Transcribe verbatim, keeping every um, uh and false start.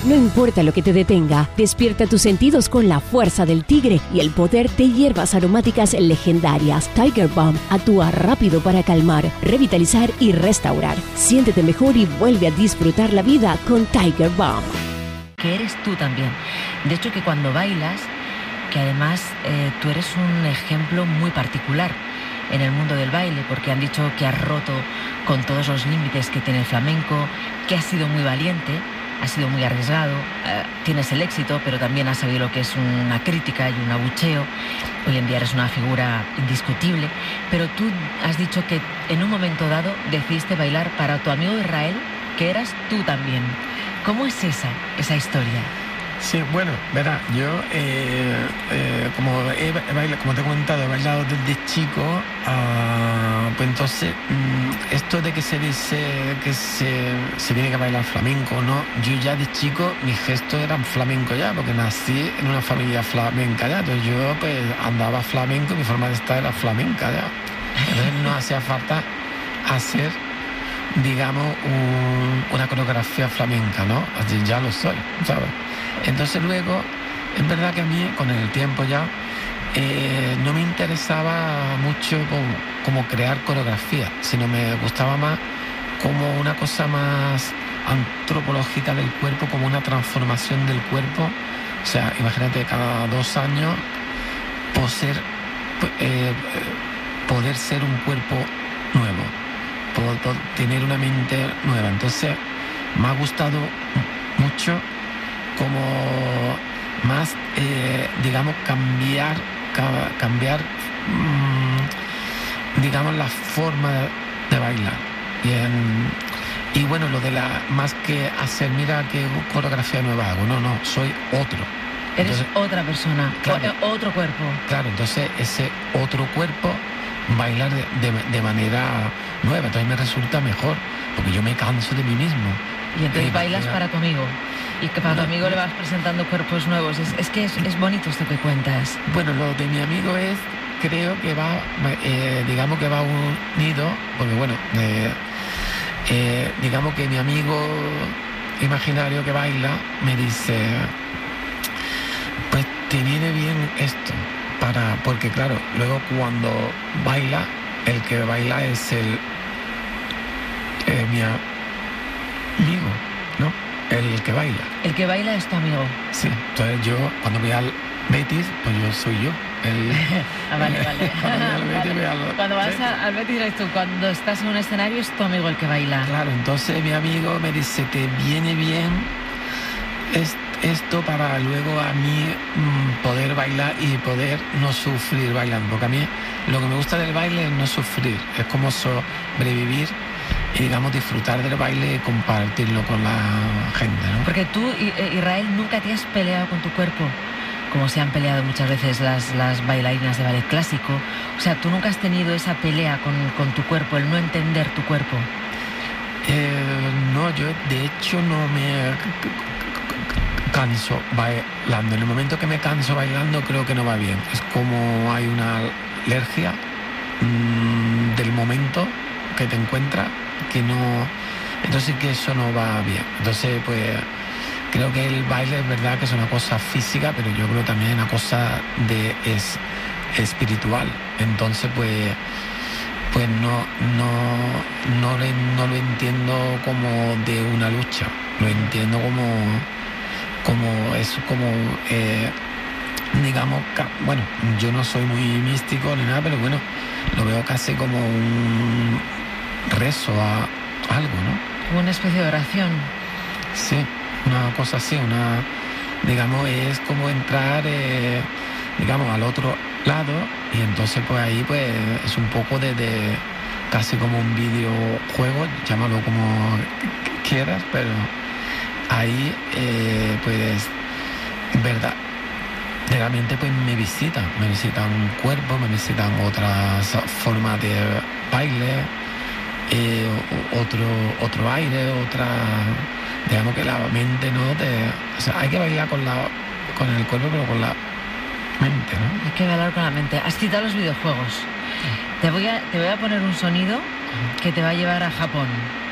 No importa lo que te detenga, despierta tus sentidos con la fuerza del tigre y el poder de hierbas aromáticas legendarias. Tiger Balm actúa rápido para calmar, revitalizar y restaurar. Siéntete mejor y vuelve a disfrutar la vida con Tiger Balm. Que eres tú también. De hecho, que cuando bailas, que además eh, tú eres un ejemplo muy particular en el mundo del baile, porque han dicho que has roto con todos los límites que tiene el flamenco, que has sido muy valiente, has sido muy arriesgado, eh, tienes el éxito, pero también has sabido lo que es una crítica y un abucheo. Hoy en día eres una figura indiscutible, pero tú has dicho que en un momento dado decidiste bailar para tu amigo Israel, que eras tú también. ¿Cómo es esa, esa historia? Sí, bueno, verá, yo eh, eh, como, he, he bailado, como te he comentado, he bailado desde chico, uh, pues entonces mm, esto de que se dice que se, se tiene que bailar flamenco, ¿no? Yo ya de chico mis gestos eran flamenco ya, porque nací en una familia flamenca ya, entonces yo pues andaba flamenco y mi forma de estar era flamenca ya. Entonces no hacía falta hacer, digamos, un, una coreografía flamenca, ¿no? Así ya lo soy, ¿sabes? Entonces luego, es verdad que a mí con el tiempo ya eh, no me interesaba mucho como, como crear coreografía, sino me gustaba más como una cosa más antropológica del cuerpo, como una transformación del cuerpo. O sea, imagínate, cada dos años poder, eh, poder ser un cuerpo nuevo, poder, poder tener una mente nueva. Entonces me ha gustado mucho como más, eh, digamos, cambiar, ca- cambiar, mmm, digamos, la forma de, de bailar. Y, en, y bueno, lo de la, más que hacer, mira qué coreografía nueva hago, no, no, soy otro. Eres Entonces, otra persona, claro, o, otro cuerpo. Claro, entonces ese otro cuerpo, bailar de, de, de manera nueva, entonces me resulta mejor, porque yo me canso de mí mismo. Y entonces eh, bailas bailar. para tu amigo. Y que para tu amigo le vas presentando cuerpos nuevos. Es, es que es, es bonito esto que cuentas. Bueno, lo de mi amigo es, creo que va, eh, digamos que va unido, porque bueno, eh, eh, digamos que mi amigo imaginario que baila me dice, pues te viene bien esto, para, porque claro, luego cuando baila, el que baila es el, eh, mi amigo, ¿no? El que baila. El que baila es tu amigo. Sí, entonces yo cuando voy al Betis, pues yo soy yo. El, ah, vale, vale. cuando voy al Betis, voy al cuando vas Betis. a, al Betis eres tú, cuando estás en un escenario es tu amigo el que baila. Claro, entonces mi amigo me dice, te viene bien es, esto para luego a mí mmm, poder bailar y poder no sufrir bailando, porque a mí lo que me gusta del baile es no sufrir, es como sobrevivir y digamos disfrutar del baile y compartirlo con la gente, ¿no? Porque tú, Israel, nunca te has peleado con tu cuerpo, como se han peleado muchas veces las, las bailarinas de ballet clásico. O sea, tú nunca has tenido esa pelea con, con tu cuerpo, el no entender tu cuerpo. Eh, no, yo de hecho no me canso bailando. En el momento que me canso bailando creo que no va bien. Es como hay una alergia mmm, del momento que te encuentras que no, entonces que eso no va bien. Entonces pues creo que el baile es verdad que es una cosa física, pero yo creo también una cosa de es espiritual. Entonces pues pues no no no, le, no lo entiendo como de una lucha, lo entiendo como como es como eh, digamos, bueno, yo no soy muy místico ni nada, pero bueno, lo veo casi como un rezo a algo, ¿no? Como una especie de oración. Sí, una cosa así, una, digamos, es como entrar, eh, digamos, al otro lado, y entonces pues ahí pues es un poco de, de casi como un videojuego, llámalo como quieras, pero ahí eh, pues verdad, realmente pues me visitan, me visitan un cuerpo, me visitan otras formas de baile, eh, otro, otro aire, otra, digamos que la mente no te, o sea, hay que bailar con la, con el cuerpo pero con la mente, ¿no? Hay que bailar con la mente. Has citado los videojuegos. Sí. Te voy a, te voy a poner un sonido que te va a llevar a Japón.